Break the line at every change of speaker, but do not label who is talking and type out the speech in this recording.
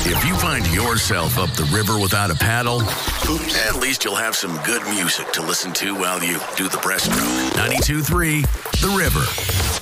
If you find yourself up the river without a paddle, at least you'll have some good music to listen to while you do the breaststroke. 92.3 The River.